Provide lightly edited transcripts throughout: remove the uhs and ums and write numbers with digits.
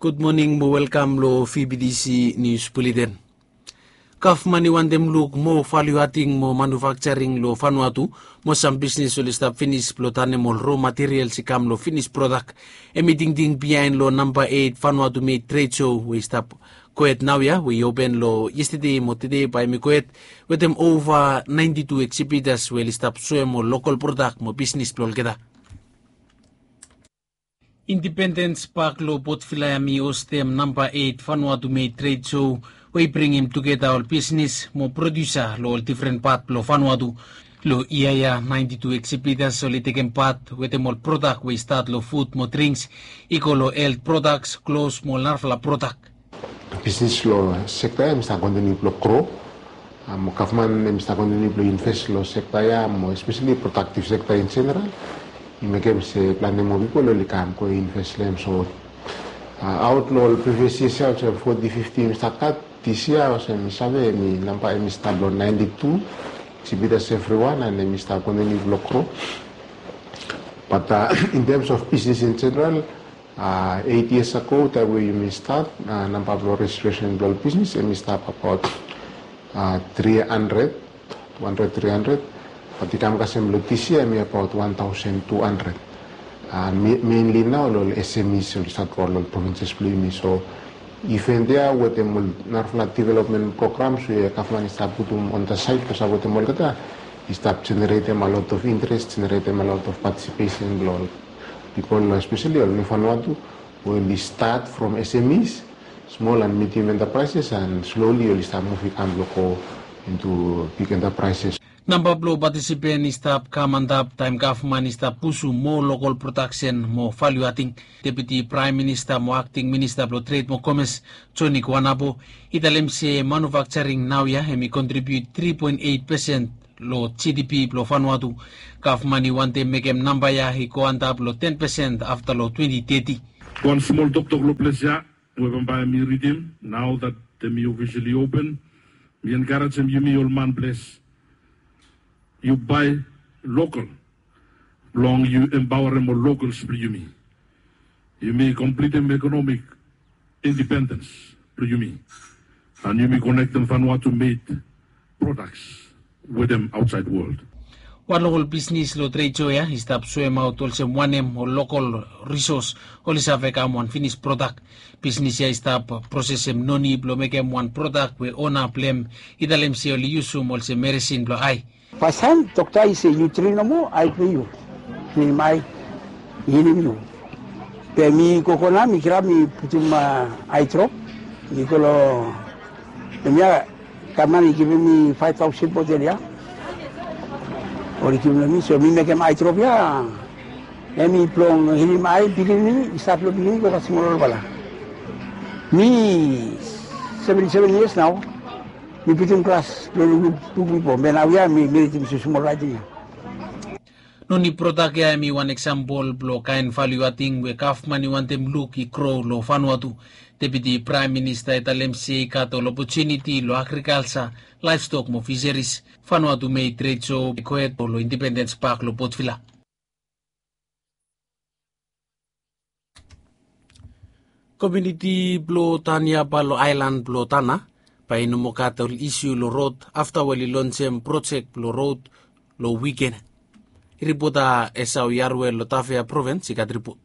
Good morning mo welcome lo PBDC News Bulletin. Kafmani wandem look mo valuating mo manufacturing lo Vanuatu mo some business lo stop finish lo tanem raw material si kam lo finished product emitting ding behind lo number 8 Vanuatu made trade show we stop Kuwait now ya we open lo yesterday mo today by mi Kuwait with them over 92 exhibitors will stop show mo local product mo business lo kita. Independence Park lo Potfilayami Ostem number 8 Vanuatu made trade show we bring him together all business mo producer lo all different part lo Vanuatu lo iaya 92 exhibitors so li taken part with them all product we start lo food mo drinks iko lo health products clothes mo narfla product business lo sector ya mista continue lo grow mo government mista continue lo invest lo sector ya mo especially productive sector in general Imekem se plan mo people lo likam ko invest lem so out lo previous year so 40-50 mistakat this year so sabe mi lampa mi stablo 92 exhibitors everyone and mi sta continue block but in terms of business in general 8 years ago that we start lampa lo registration global business mi start about 300 Pati kami kasi this year may about 1,200. Mainly now lo SMEs lo start ko lo provinces plimi so even there with the narfla development programs we kafman start putum on the site kasi with the mol kata start generating a lot of interest, generating a lot of participation lo people especially on Vanuatu when we start from SMEs, small and medium enterprises and slowly we start moving into big enterprises. Number blow participant stop kamandap time government stop pusu more local production mo valuating Deputy Prime Minister mo acting Minister blo trade mo commerce Johnny Kwanabo italem se manufacturing now ya hemi contribute 3.8% lo GDP blo Vanuatu government wante mekem number ya hi ko anda blo 10% after lo 2030. One small doctor lo pleasure we by me redeem now that the me officially open we encourage them you me all man bless you buy local, long you empower more locals for you me. You may complete them economic independence for you me. And you may connect them Vanuatu made products with them outside world. What local business lo trade show ya stop swim out also one or local resource only have one finished product business ya stop process em noni blo make one product we own up lem idalem se only use also medicine blo ai Pasan dokter ise nutrino mo ay piyo ni mai ini mo pemi kokona mi kira mi putum ay trop ni kolo mia kamani give me 5,000 bottle ya ori kimi mi so mi make ay trop ya emi plong hini mai bigini start lo bigini ko kasmol bala mi 77 years now mi pitin class lo po benawya mi meritim susumol writing no ni product ya mi one example blo kain valuating we kafmani wantem look I crow lo Vanuatu Deputy Prime Minister italem se kato lo opportunity lo agriculture livestock mo fisheries Vanuatu may trade show Kuwait lo Independence Park lo Potfila. Community blo tanya balo island blo tana Paino mo katol issue lo road after wali launch project lo road lo weekend. Iripota esau yarwe lo Tafea province ikatripot.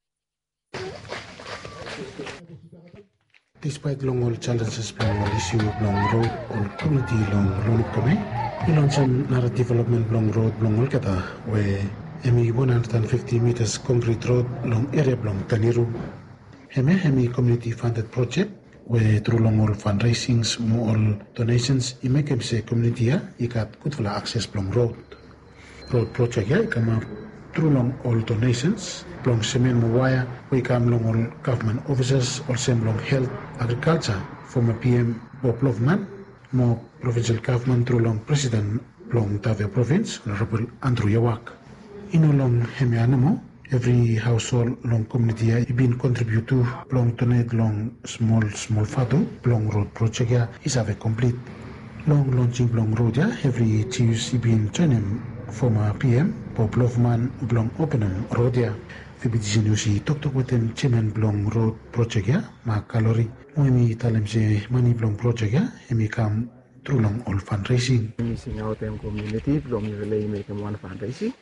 Despite long all challenges long all issue long road all community long kami, we launch another development long road long all kata where 150 meters concrete road long area long Taniru. Hemi community funded project where through long all fundraisings, more all donations, I make se community ya, ikat good for access long road project ya, come through long all donations, long semen mo wire, we come long all government officers, all same long health, agriculture, former PM Bob Loveman, more provincial government through long president long Tavia province, Honorable Andrew Yawak. In long hemi anamo. Every household long community ya been contribute to long donate long small fado long road project ya is have a complete long launching long road ya every Tuesday been joining former PM Bob Loveman long open road ya FBTC News tok with them Chairman Blong Road Project ya ma kalori emi talem se money Blong Project ya emi kam through long all fundraising. Missing out them community Blong really make one fundraising.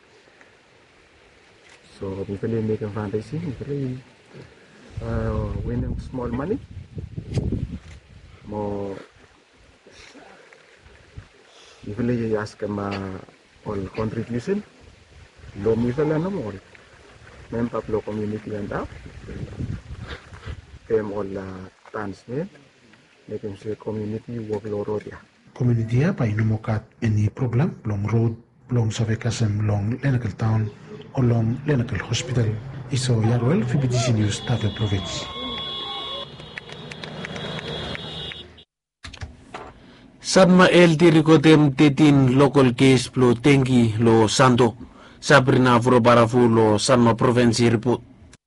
So we really make a fundraising. We really winning small money. More. We really ask them all contribution. Low me fella no more. Member of community and up. Them all transmit. Making sure community work low road ya. Community ya by no mokat any problem long road long savekasem long Lenacal town or long Lenacal hospital. Iso yarwell FBTC News Tave province. Sadma el tirikotem tetin local case plo tengi lo santo. Sabrina Vrobarafu lo Sanma Province report.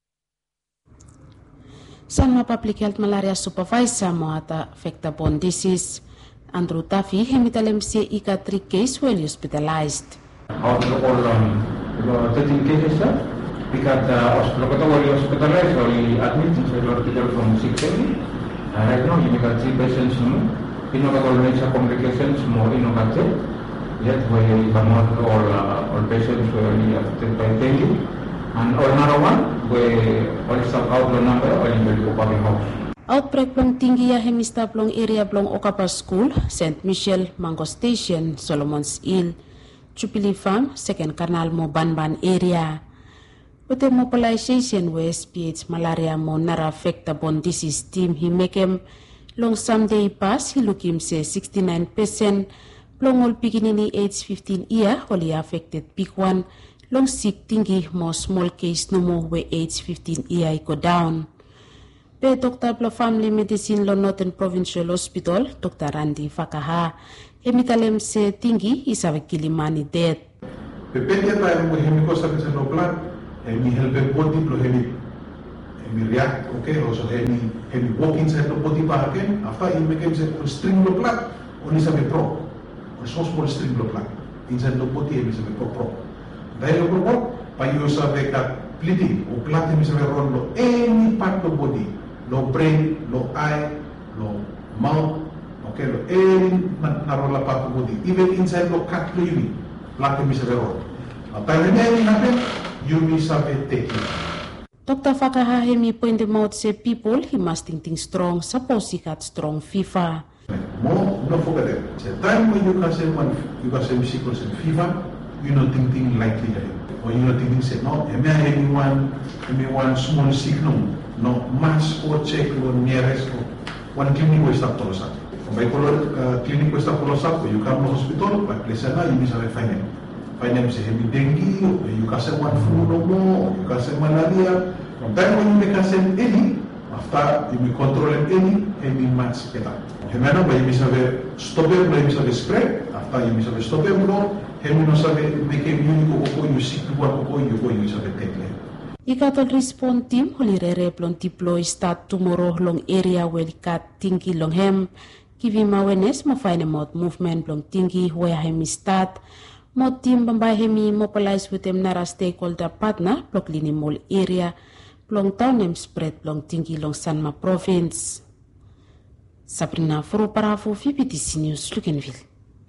Sanma Public Health Malaria Supervisor Moata Vector-borne disease Andrew Tafi hemitalem se ika 3 case well hospitalized. Out of all 13 cases, because hospital hospitalized or admitted to the hospital from 6 days. Right now, you got 3 patients. You know, got complications more innovative. Yet we promote all patients were affected by dengue, and another one we all stop out the number or in the public house. Outbreak blong tinggi ya hemista blong area blong Okapa School, St. Michel, Mango Station, Solomon's Hill, Jubilee Farm, Second Canal mo Banban area. With the mobilization West PH malaria mo nara vector-borne disease team he make him long someday pass he look him say 69%. Long all beginning age 15 year only affected big one. Long sick tinggi more small case no more where age 15 year go down. Pe Dr. Blo Family Medicine lo Northern Provincial Hospital, Dr. Randy Fakaha, hemitalem se tinggi isawe kilimani dead. Depende tayo mo hemi ko sa no blood, hemi help body blo hemi react okay also hemi walk inside the body pa again after he make him string the blood only sabi pro. So small string blood inside the body is a pro. Dahil ko po, payo sa veka bleeding o blood is a roll any part of the body, no brain, no eye, no mouth, okay, no any narola part of the body, even inside the cut living, blood is a roll. At time na natin, you miss a take. Dr. Fakaha hemi point out say people he must think strong, suppose he got strong fever. More, don't forget it. The time when you can say sickness and fever, you not thinking lightly. Or you not thinking say no, anyone small sickness, no mass or check or nearest or one clinic will stop to us. By clinic will stop to us, you come to hospital, by place na you miss a finance. Finance say heavy dengue, or you can say one flu no more, you can say malaria. From time when you can say any, after you will control any much better. Hemano ba yung sabi stopper ba yung sabi spread after yung sabi stopper mo hemano sabi make yung ko yung sikwa ko yung sabi tekle. Ikatol respond team holirere plon deploy start tomorrow long area where kat tinggi long hem give him awareness mo find out movement long tinggi where hemi start mo team bambay hemi mobilize with them nara stakeholder partner block lini mall area long town hem spread long tinggi long Sanma province. Sabrina Vrobarafu FBTC News Lukenville.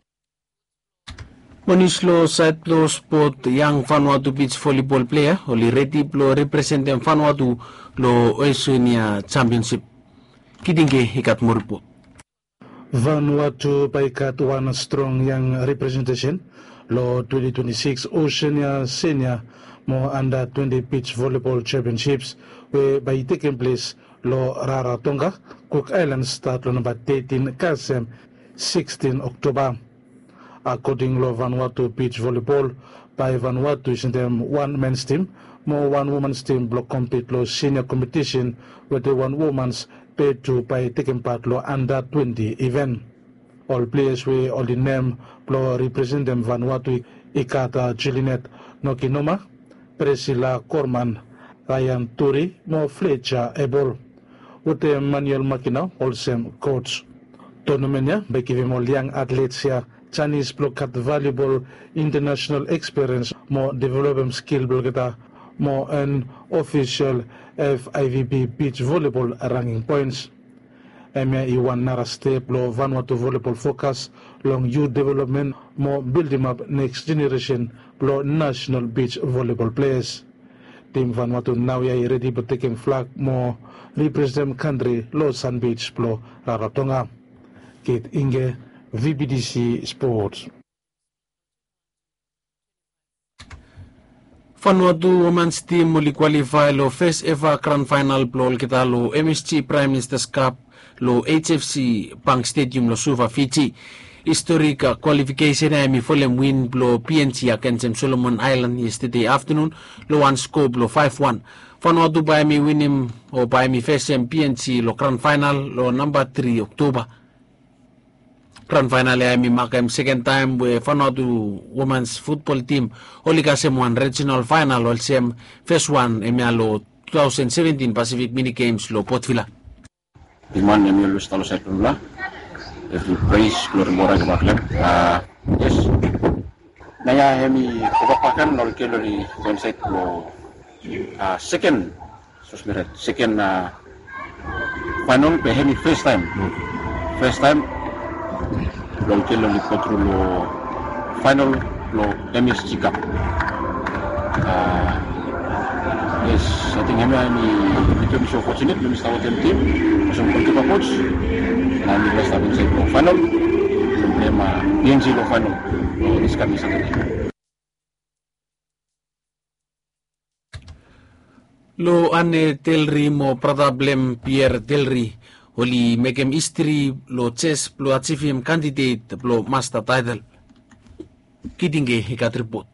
Monislo Saitlo Sport Young Vanuatu Beach Volleyball player oli ready plo represent Vanuatu lo Oceania Championship. Kitingke ikat mo report. Vanuatu paikat one strong young representation lo 2026 Oceania Senior mo under 20 beach volleyball championships where by taking place lo Rarotonga, Cook Islands start lo number 13 Kasem 16 October. According to Vanuatu Beach Volleyball, by Vanuatu is in them one men's team, more one woman's team block compete lo senior competition with the one woman's paid to by taking part lo under 20 event. All players we all the name lo represent them Vanuatu Ikata Jilinet Nokinoma, Priscilla Corman, Ryan Turi, Mo Fletcher Ebol, with the Manuel Makina, wholesome coach. Tournament by giving all young athletes here Chinese block at valuable international experience, more development skill block kita mo an official FIVB beach volleyball ranking points. Emia iwan nara step lo Vanuatu volleyball focus long youth development mo building up next generation lo national beach volleyball players. Team Vanuatu now ya ready for taking flag mo represent country lo Sun Beach lo Rarotonga. Kate Inge, VBDC Sports. Vanuatu women's team muli qualify lo first ever grand final plol kita lo MSG Prime Minister's Cup lo HFC Bank Stadium lo Suva Fiji. Historic qualification mi folem win lo PNC against Solomon Island yesterday afternoon lo one scope lo 5-1. Vanuatu by mi win him o by mi first PNC lo grand final lo number 3 October. Grand final mi makam second time we Vanuatu women's football team oli kasem one regional final ol sem first one lo 2017 Pacific Mini Games lo Port Vila. Iman yang lulus talu saya dulu lah. Every praise glory mora ke baklem. Yes. Naya kami kebapakan nol kelori konsep lo second sosmeret second final behemi first time lo kelori potro lo final lo MSG Cup. Yes, I think kami became so fortunate to miss our team. Masuk ke coach. Dan kita start inside lo final. Problema PNC lo final. This kami sangat. Lo ane telri mo problem Pierre Telri. Oli mekem istri lo chess lo achievem candidate lo master title. Kidinge hikat report.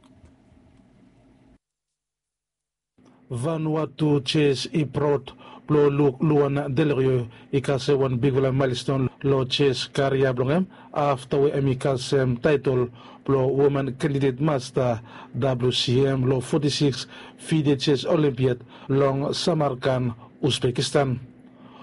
Vanuatu chess iprot lo luan delrio ikase one big milestone lo chess karya blongem after we emikasem title lo woman candidate master WCM lo 46 FIDE chess Olympiad long Samarkand Uzbekistan.